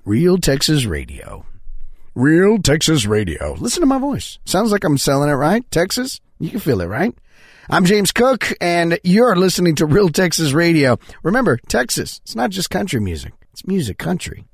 Real Texas Radio. Real Texas Radio. Listen to my voice. Sounds like I'm selling it, right? Texas? You can feel it, right? I'm James Cook, and you're listening to Real Texas Radio. Remember, Texas, it's not just country music. It's music country.